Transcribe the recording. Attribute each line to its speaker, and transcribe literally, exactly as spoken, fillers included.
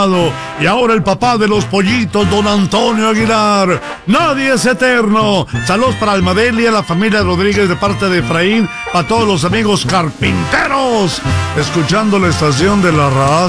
Speaker 1: lado. Y ahora el papá de los pollitos, don Antonio Aguilar. Nadie es eterno. Saludos para Almadelia, la familia Rodríguez de parte de Efraín, para todos los amigos carpinteros, escuchando la estación de la raza.